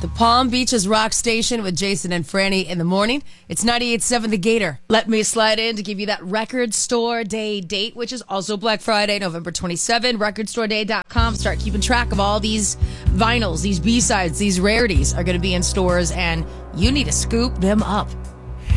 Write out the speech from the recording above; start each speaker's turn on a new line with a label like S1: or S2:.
S1: The Palm Beaches Rock Station with Jason and Franny in the morning. It's 98.7 The Gator. Let me slide in to give you that Record Store Day date, which is also Black Friday, November 27. RecordStoreDay.com. Start keeping track of all these vinyls, these B-sides, these rarities are going to be in stores, and you need to scoop them up.